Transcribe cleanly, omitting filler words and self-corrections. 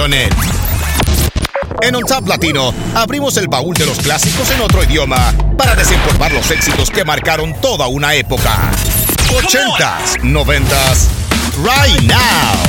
www.untapplatino.net. En Untap Latino, abrimos el baúl de los clásicos en otro idioma para desempolvar los éxitos que marcaron toda una época. 80s, 90s, right now.